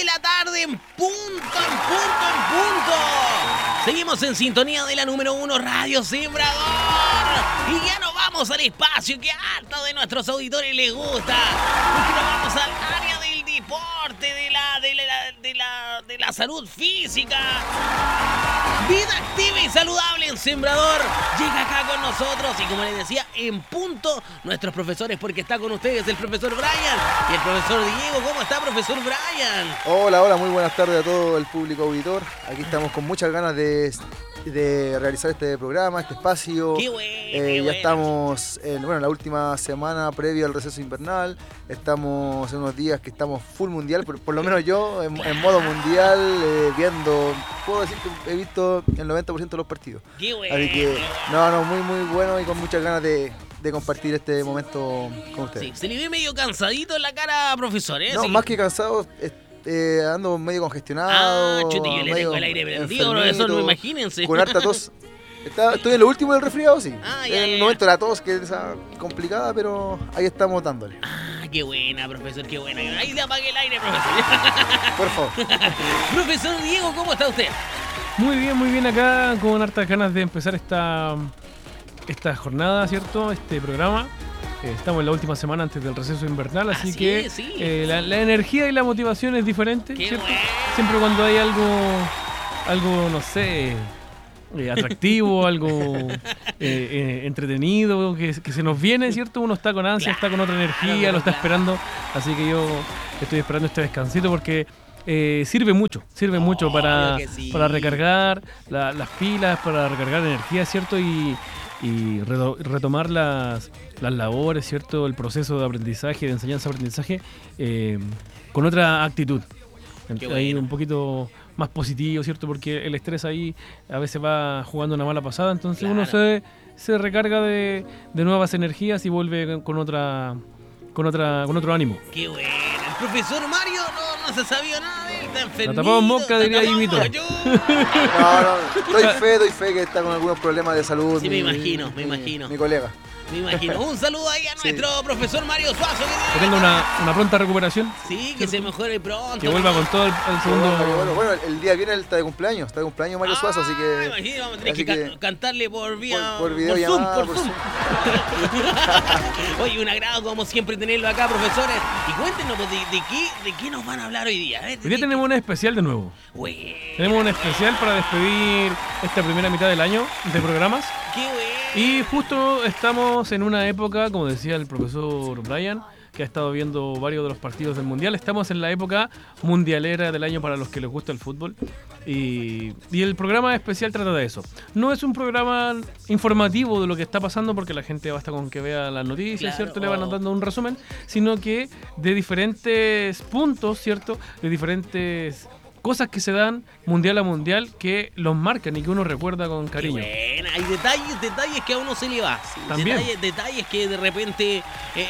de la tarde en punto. Seguimos en sintonía de la número 1 Radio Sembrador. Y ya nos vamos al espacio que harto de nuestros auditores les gusta. Porque nos vamos al área del deporte, de la salud física. Vida activa y saludable en Sembrador. Llega acá con nosotros y como les decía, en punto nuestros profesores, porque está con ustedes el profesor Brian y el profesor Diego. ¿Cómo está, profesor Brian? Hola, muy buenas tardes a todo el público auditor. Aquí estamos con muchas ganas de realizar este programa, este espacio. Qué bueno, ya estamos en la última semana previa al receso invernal. Estamos en unos días que estamos full mundial, por lo menos yo en modo mundial, viendo, puedo decir que he visto el 90% de los partidos. Qué bueno. Así que, muy bueno y con muchas ganas de compartir este momento con ustedes. Sí, se le ve medio cansadito en la cara, profesor, ¿eh? No, Sí. Más que cansado, ando medio congestionado. Chuti, yo le tengo el aire prendido, profesor, no imagínense. Con harta tos. Estoy en lo último del resfriado, sí. Ya. En el momento de la tos, que es complicada, pero ahí estamos dándole. Qué buena, profesor, qué buena. Ahí le apague el aire, profesor. Por favor. Profesor Diego, ¿cómo está usted? Muy bien acá, con hartas ganas de empezar esta jornada, ¿cierto? Este programa. Estamos en la última semana antes del receso invernal, así que sí. La energía y la motivación es diferente, Qué ¿cierto? bueno. Siempre cuando hay algo no sé, atractivo, algo entretenido, que se nos viene, ¿cierto? Uno está con ansia, está con otra energía, lo está esperando, así que yo estoy esperando este descansito porque sirve mucho para recargar las pilas, para recargar energía, ¿cierto? Y retomar las labores, ¿cierto? El proceso de aprendizaje, de enseñanza-aprendizaje con otra actitud. Ahí un poquito más positivo, ¿cierto? Porque el estrés ahí a veces va jugando una mala pasada, entonces uno se recarga de nuevas energías y vuelve con otro ánimo. Qué bueno. El profesor Mario no se sabía nada de él, está enfermito. La tapamos mosca, diría Jimito. Doy fe que está con algunos problemas de salud. Sí, me imagino. Mi colega. Me imagino. Un saludo ahí a nuestro profesor Mario Suazo. Que tenga una pronta recuperación. Sí, que se mejore pronto. Que vuelva con todo el segundo. Bueno, el día viene, él está de cumpleaños. Está de cumpleaños Mario Suazo, así que. Imagino, vamos a tener que cantarle por vía. Por videollamada, por Zoom. Oye, un agrado como siempre tenerlo acá, profesores. Y cuéntenos de qué nos van a hablar hoy día. Hoy día tenemos un especial de nuevo. Bueno. Tenemos un especial para despedir esta primera mitad del año de programas. ¡Qué bueno! Y justo estamos en una época, como decía el profesor Brian, que ha estado viendo varios de los partidos del Mundial. Estamos en la época mundialera del año para los que les gusta el fútbol. Y el programa especial trata de eso. No es un programa informativo de lo que está pasando, porque la gente basta con que vea las noticias, claro, ¿cierto? Le van dando un resumen, sino que de diferentes puntos, ¿cierto? De diferentes cosas que se dan mundial a mundial que los marcan y que uno recuerda con cariño. Qué buena. Hay detalles que a uno se le va. Sí, también. Detalles que de repente,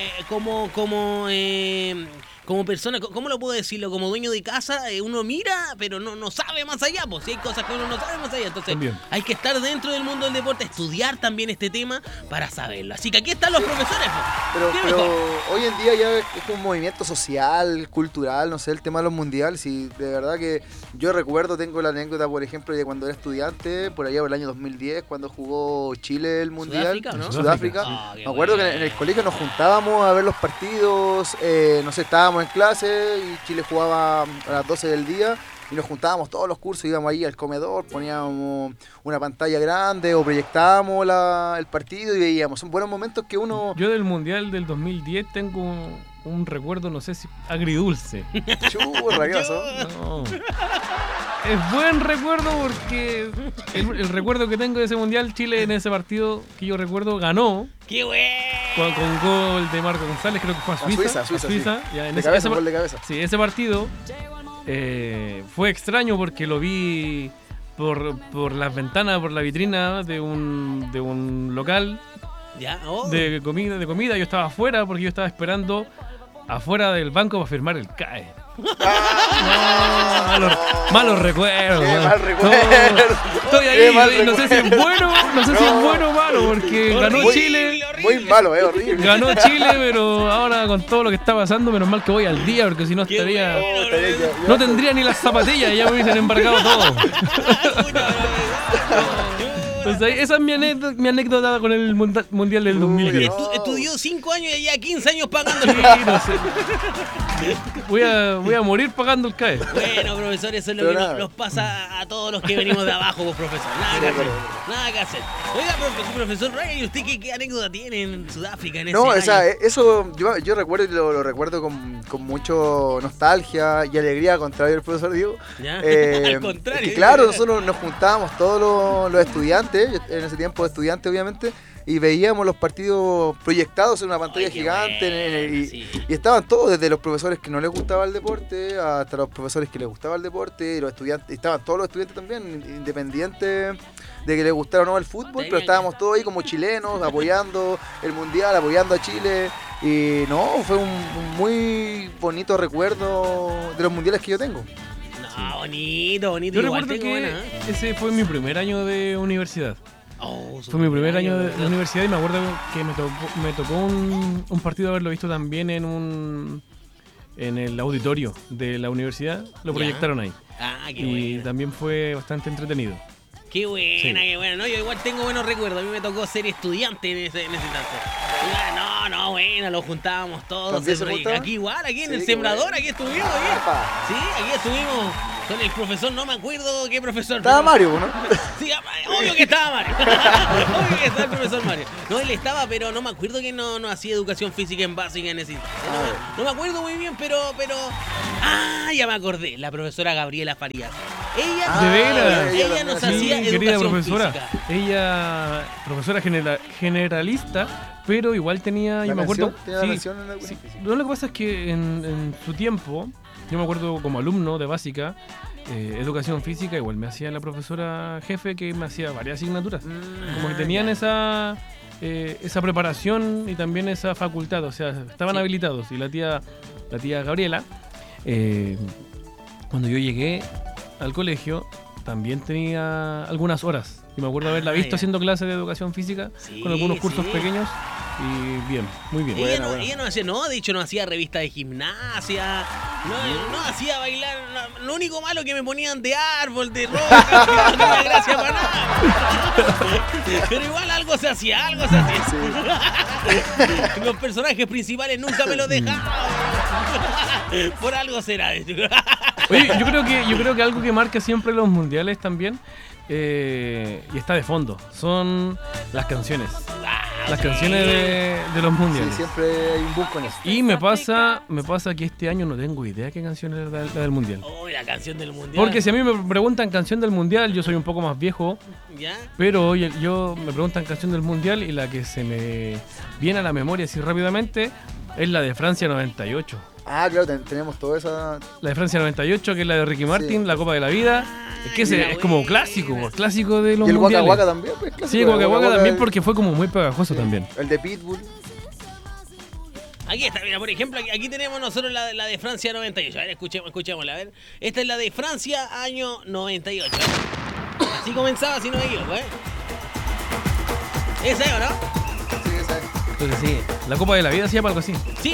como persona, ¿cómo lo puedo decirlo? Como dueño de casa, uno mira, pero no sabe más allá, pues si hay cosas que uno no sabe más allá. Entonces también hay que estar dentro del mundo del deporte, estudiar también este tema para saberlo. Así que aquí están los profesores. Pero hoy en día ya es un movimiento social, cultural, no sé, el tema de los mundiales. Y de verdad que yo tengo la anécdota, por ejemplo, de cuando era estudiante, por allá por el año 2010, cuando jugó Chile el mundial. Sudáfrica, ¿no? Sudáfrica. Me acuerdo que en el colegio nos juntábamos a ver los partidos, no sé, estábamos en clase y Chile jugaba a las 12 del día y nos juntábamos todos los cursos, íbamos ahí al comedor, poníamos una pantalla grande o proyectábamos el partido y veíamos. Son buenos momentos que uno... Yo del Mundial del 2010 tengo un recuerdo, no sé si agridulce. Rabioso. No. Es buen recuerdo porque el recuerdo que tengo de ese Mundial, Chile en ese partido que yo recuerdo ganó. ¡Qué bueno! Con gol de Marco González, creo que fue a Suiza. Sí. Ya, Gol de cabeza. Sí, ese partido fue extraño porque lo vi por las ventanas, por la vitrina de un local de comida. Yo estaba afuera porque yo estaba esperando afuera del banco para firmar el CAE. Malos recuerdos. Qué mal recuerdo. Estoy ahí, no sé si es bueno o malo, porque ganó Chile. Muy malo, horrible. Ganó Chile, pero ahora con todo lo que está pasando, menos mal que voy al día, porque si no estaría... No tendría ni las zapatillas, ya me hubiesen embargado todo. Entonces, esa es mi anécdota con el Mundial del 2010. Estudió 5 años y ya 15 años pagando. Sí, no sé. Voy a morir pagando el CAE. Bueno, profesor, eso es lo que nos pasa a todos los que venimos de abajo, pues, profesor. Nada que hacer. Nada que hacer. Oiga, profesor Ryan, ¿y usted qué anécdota tiene en Sudáfrica en ese año? O sea, eso yo recuerdo y lo recuerdo con mucho nostalgia y alegría, al contrario del profesor Diego. Al contrario. Que, claro, nosotros nos juntábamos todos los estudiantes, en ese tiempo estudiantes obviamente, y veíamos los partidos proyectados en una pantalla gigante. Y estaban todos, desde los profesores que no les gustaba el deporte hasta los profesores que les gustaba el deporte, y los estudiantes, estaban todos los estudiantes también, independientes de que les gustara o no el fútbol, pero estábamos todos ahí como chilenos, apoyando el mundial, apoyando a Chile. Y no, fue un muy bonito recuerdo de los mundiales que yo tengo. No, bonito. Yo recuerdo que ese fue mi primer año de universidad. Fue mi primer año de universidad y me acuerdo que me tocó un partido haberlo visto también en el auditorio de la universidad. Lo proyectaron ahí. Qué y buena. También fue bastante entretenido. Qué buena, sí. Qué buena. No, yo igual tengo buenos recuerdos. A mí me tocó ser estudiante en ese instante. No, bueno, lo juntábamos todos. Aquí igual, aquí en el Sembrador, aquí estuvimos. Sí, aquí estuvimos con el profesor, no me acuerdo qué profesor. Estaba Mario, ¿no? Sí, obvio que estaba Mario. Obvio que estaba el profesor Mario. No, él estaba, pero no me acuerdo que no hacía educación física en básica en ese instante. No me acuerdo muy bien, pero... ya me acordé. La profesora Gabriela Farías. Ella nos hacía educación profesora. física. Ella, profesora generalista, pero igual tenía, yo me acuerdo... Lo que pasa es que en su tiempo, yo me acuerdo como alumno de básica, educación física, igual me hacía la profesora jefe que me hacía varias asignaturas. Como que tenían esa preparación y también esa facultad, o sea, estaban habilitados. Y la tía Gabriela, cuando yo llegué al colegio, también tenía algunas horas. Y me acuerdo haberla visto haciendo clases de educación física con algunos cursos pequeños. Y bien, muy bien. Ella no hacía, de hecho no hacía revista de gimnasia, no hacía bailar, lo único malo que me ponían de árbol, de roca, no tenía gracia para nada. Pero igual algo se hacía. Los personajes principales nunca me lo dejaban. Por algo será. Oye, yo creo que algo que marca siempre los mundiales también, y está de fondo, son las canciones. Las canciones de los mundiales. Sí, siempre hay un boom con eso. Y me pasa que este año no tengo idea qué canción es la del mundial. La canción del mundial. Porque si a mí me preguntan canción del mundial, yo soy un poco más viejo. ¿Ya? Pero yo me preguntan canción del mundial y la que se me viene a la memoria así rápidamente es la de Francia 98. Claro, tenemos toda esa... La de Francia 98, que es la de Ricky Martin, la Copa de la Vida. Que es como clásico de los mundiales. Y el Waka Waka también, pues clásico. Sí, Waka Waka también porque fue como muy pegajoso también. El de Pitbull. Aquí está, mira, por ejemplo, aquí tenemos nosotros la de Francia 98. A ver, escuchémosla, a ver. Esta es la de Francia año 98. Así comenzaba, si no me equivoco, ¿Esa es o no? Sí, esa es. Entonces sí, la Copa de la Vida se llama algo así. Sí.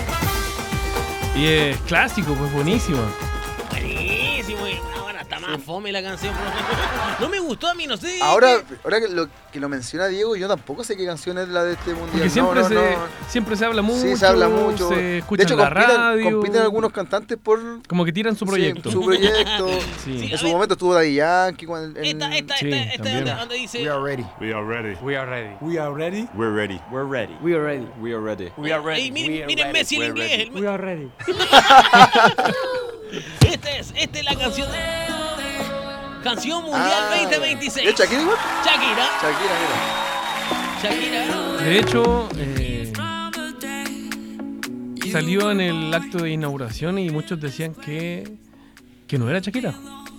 Y es clásico, pues buenísimo. Buenísimo, ahora está más fome la canción. No me gustó a mí, no sé. Ahora que lo menciona Diego, yo tampoco sé qué canción es la de este mundial. Porque siempre se habla mucho. Sí, se habla mucho. Se escucha en la radio. Compiten algunos cantantes por... Como que tiran su proyecto. Sí, su proyecto. Sí. En su momento estuvo Daddy Yankee. Esta donde dice... We are ready. We are ready. We are ready. We are ready. We're ready. We're ready. We are ready. We are ready. We are ready. Miren Messi en inglés. We are ready. Esta es la canción. Canción Mundial 2026. ¿Es Shakira igual? Shakira. De hecho, salió en el acto de inauguración y muchos decían que no era Shakira.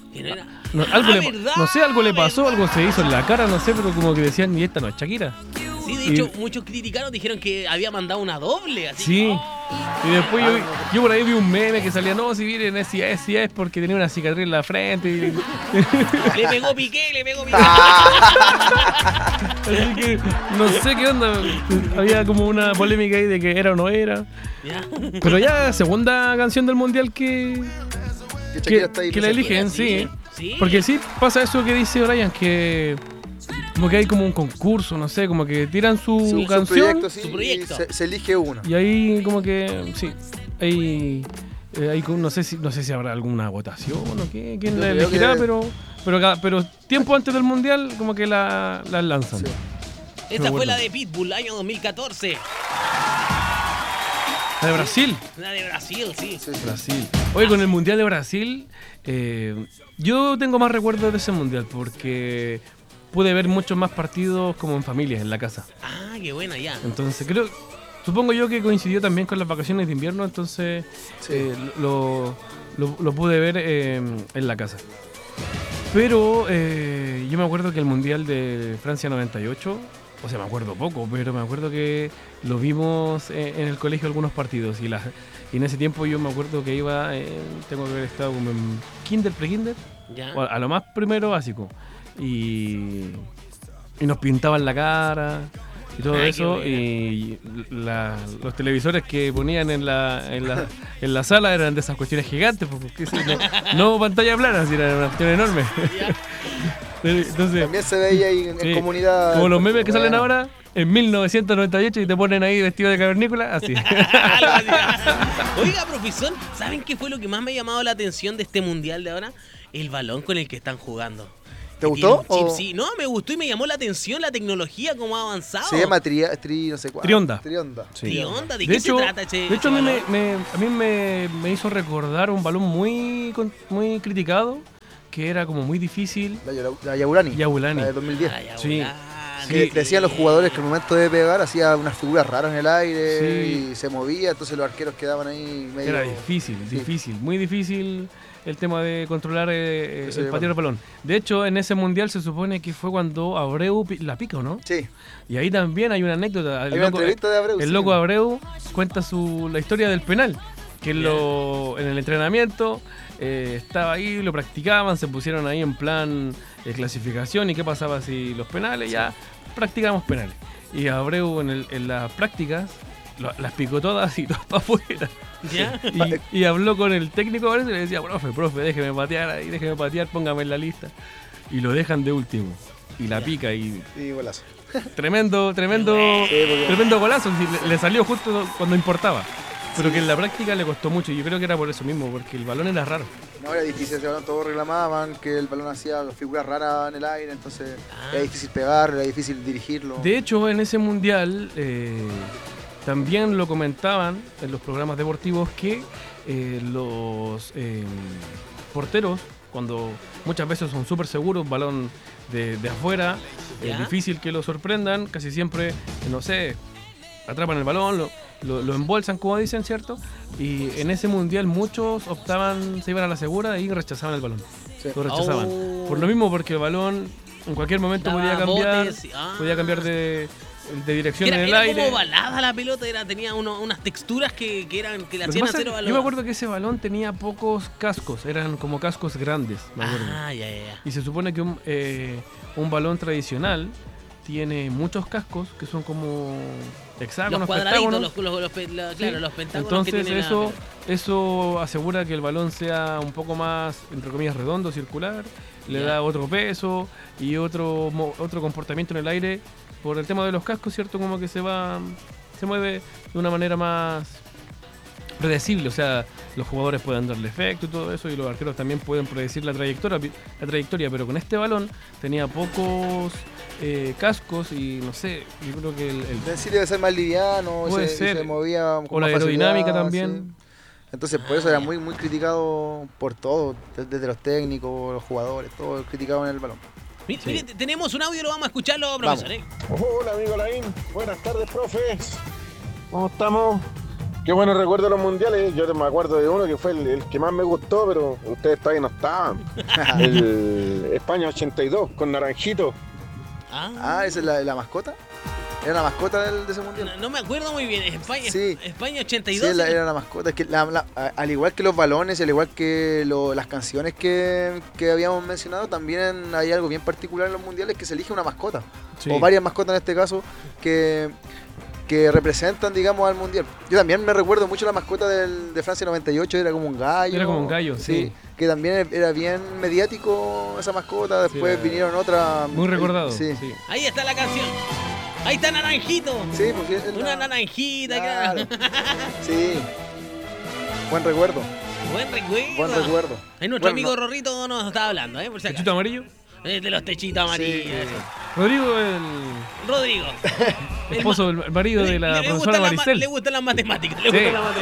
Algo le pasó, algo se hizo en la cara, no sé, pero como que decían, y esta no es Shakira. Sí, de hecho, muchos criticaron, dijeron que había mandado una doble. Así. Sí. Y después yo por ahí vi un meme que salía, no, si miren, si es porque tenía una cicatriz en la frente. Le pegó Piqué. Así que no sé qué onda. Había como una polémica ahí de que era o no era. Ya. Pero ya, segunda canción del mundial que la eligen, sí. Sí. Porque sí pasa eso que dice Brian, que como que hay como un concurso, no sé, como que tiran su canción su proyecto. Y se elige uno. y ahí como que sí, hay no sé si habrá alguna votación o qué, quién la elegirá, pero tiempo antes del mundial como que la lanzan. Sí. Esta fue la de Pitbull, año 2014. La de Brasil. La de Brasil, sí. Brasil. Oye, con el mundial de Brasil, yo tengo más recuerdos de ese mundial porque pude ver muchos más partidos como en familia, en la casa. Ah, qué buena, ya. Entonces supongo yo que coincidió también con las vacaciones de invierno, entonces Sí. lo pude ver en la casa. Pero yo me acuerdo que el mundial de Francia 98, o sea, me acuerdo poco, pero me acuerdo que lo vimos en el colegio algunos partidos y en ese tiempo yo me acuerdo que tengo que haber estado como en kinder, pre-kinder, Ya. o a lo más primero básico. Y nos pintaban la cara y todo eso. Y los televisores que ponían en la sala eran de esas cuestiones gigantes, porque no pantalla plana, sino era una cuestión enorme. Entonces, También se veía ahí en comunidad. como los memes que salen ahora en 1998 y te ponen ahí vestido de cavernícola, así. Oiga, profesor, ¿saben qué fue lo que más me ha llamado la atención de este mundial de ahora? El balón con el que están jugando. ¿Te gustó? Tiene un chip, sí. No, me gustó y me llamó la atención la tecnología, cómo ha avanzado. Se llama no sé cuál. Trionda. Sí. Trionda, ¿de qué se trata, che? De hecho, a mí me hizo recordar un balón muy criticado, que era como muy difícil. La Yaburani. Yabulani. La de 2010. Sí. Que decían los jugadores que al momento de pegar hacía unas figuras raras en el aire Sí. y se movía, entonces los arqueros quedaban ahí medio... Era difícil, muy difícil el tema de controlar el patear el balón. De hecho, en ese mundial se supone que fue cuando Abreu la pica, ¿o no? Sí. Y ahí también hay una anécdota. Hay una entrevista de Abreu. El loco Abreu cuenta la historia del penal, que en el entrenamiento estaba ahí, lo practicaban, se pusieron ahí en plan clasificación y qué pasaba si los penales, ya practicamos penales. Y Abreu en las prácticas las picó todas y todas para afuera. ¿Ya? Y habló con el técnico y le decía, profe, déjeme patear, póngame en la lista. Y lo dejan de último. Y la pica y golazo. tremendo golazo. Le salió justo cuando importaba. Pero que en la práctica le costó mucho y yo creo que era por eso mismo, porque el balón era raro. No, era difícil ese balón, todos reclamaban que el balón hacía figuras raras en el aire, entonces era difícil pegar, era difícil dirigirlo. De hecho, en ese mundial también lo comentaban en los programas deportivos que los porteros, cuando muchas veces son súper seguros, balón de afuera, es difícil que lo sorprendan, casi siempre, no sé, atrapan el balón, lo embolsan, como dicen, ¿cierto? Y en ese mundial muchos se iban a la segura y rechazaban el balón. Sí. Lo rechazaban. Por lo mismo, porque el balón en cualquier momento podía cambiar de dirección en el aire. Era como balada la pelota, tenía unas texturas que le hacían hacer balón. Yo me acuerdo que ese balón tenía pocos cascos, eran como cascos grandes, me acuerdo. Ya. Y se supone que un balón tradicional tiene muchos cascos que son como hexágonos, los cuadraditos, pentágonos. los pentágonos. Entonces que eso asegura que el balón sea un poco más, entre comillas, redondo, circular, le da otro peso y otro comportamiento en el aire por el tema de los cascos, ¿cierto? Como que se mueve de una manera más predecible, o sea, los jugadores pueden darle efecto y todo eso, y los arqueros también pueden predecir la trayectoria, pero con este balón tenía pocos cascos y no sé, yo creo que sí debe ser más liviano, se movía con o la aerodinámica también. Sí. Entonces por eso era muy muy criticado por todo, desde los técnicos, los jugadores, todos criticaban el balón. Mire, tenemos un audio, lo vamos a escucharlo, profesor. Hola, amigo Laín. Buenas tardes, profes. ¿Cómo estamos? Qué bueno recuerdo los mundiales. Yo me acuerdo de uno que fue el que más me gustó, pero ustedes todavía no estaban. El España 82 con Naranjito. ¿Esa es la mascota? Era la mascota de ese mundial. No me acuerdo muy bien. España, Sí. España 82. Sí, era la mascota. Es que al igual que los balones, al igual que las canciones que habíamos mencionado, también hay algo bien particular en los mundiales, que se elige una mascota. Sí. O varias mascotas en este caso, que representan, digamos, al mundial. Yo también me recuerdo mucho la mascota de Francia 98, era como un gallo. Era como un gallo, sí. Que también era bien mediático esa mascota. Después vinieron otras. Muy recordado. Sí. Ahí está la canción. Ahí está Naranjito. Sí, pues sí, Una naranjita, claro. claro. Sí. Buen recuerdo. Buen recuerdo. Buen recuerdo. Ahí nuestro amigo Rorrito nos estaba hablando, por si acaso. ¿Techito amarillo? De los techitos amarillos. Sí. Rodrigo, Rodrigo. el esposo, el marido de la profesora Maricel. Le gustan las matemáticas. Sí.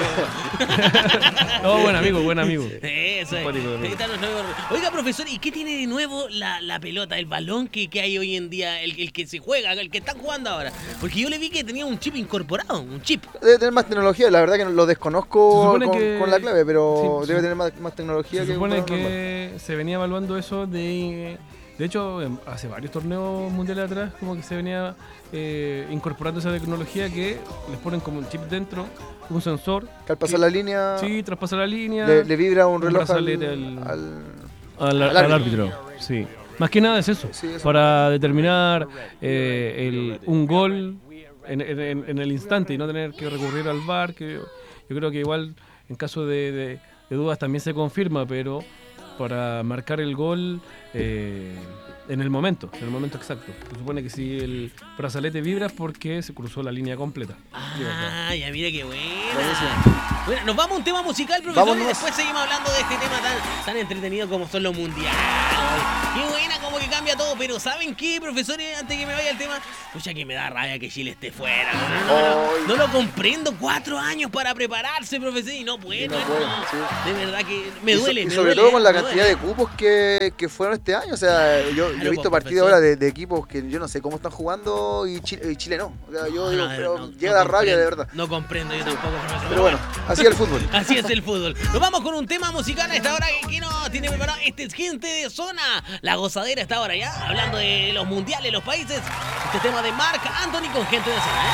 No, buen amigo. Eso es. Ahí está nuestro amigo. Oiga, profesor, ¿y qué tiene de nuevo la pelota, el balón que hay hoy en día, el que se juega, el que están jugando ahora? Porque yo le vi que tenía un chip incorporado, un chip. Debe tener más tecnología, la verdad que lo desconozco con la clave, pero sí, debe tener más tecnología. Se supone que se venía evaluando eso de hecho, hace varios torneos mundiales atrás, como que se venía incorporando esa tecnología que les ponen como un chip dentro, un sensor. Que al pasar la línea. Sí, traspasa la línea. Le vibra un reloj al árbitro. Sí. Más que nada es eso. Sí, eso. Para determinar un gol en el instante y no tener que recurrir al VAR, que yo creo que igual en caso de dudas también se confirma, pero para marcar el gol en el momento exacto. Se supone que si el brazalete vibra es porque se cruzó la línea completa. Ah, ya mira qué buena. Buenísimo. Bueno, nos vamos a un tema musical, profesor, Vámonos. y después seguimos hablando de este tema tan entretenido como son los mundiales. Qué buena, como que cambia todo, pero ¿saben qué, profesores? Antes que me vaya el tema, pucha que me da rabia que Chile esté fuera. No lo comprendo, 4 años para prepararse, profesor, y no puede. No puede, sí. De verdad que me duele. Y me sobre duele, todo con la me cantidad duele. de cupos que fueron este año. O sea, yo he visto pues, partidos ahora de equipos que yo no sé cómo están jugando y Chile no. O sea, yo digo, pero llega a dar rabia de verdad. No comprendo yo tampoco, profesor. Pero bueno, así es el fútbol. Así es el fútbol. Nos vamos con un tema musical a esta hora que nos tiene preparado. Este es Gente de Zona. La gozadera a esta hora ya. Hablando de los mundiales, los países. Este tema de Marc Anthony con Gente de Zona.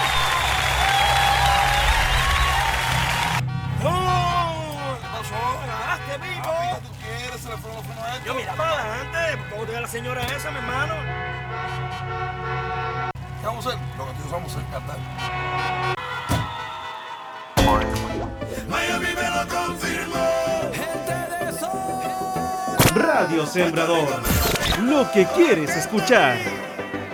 ¿Qué pasó? ¿Ganaste, mijo? ¿Tú quieres? Se le fue a esto. Yo mira para adelante. ¿Cómo te da la señora esa, mi hermano? ¿Qué vamos a hacer? Lo que nosotros vamos a hacer, cantar. Miami me lo confirmó. Gente de Zona. Radio Sembrador. Lo que quieres escuchar.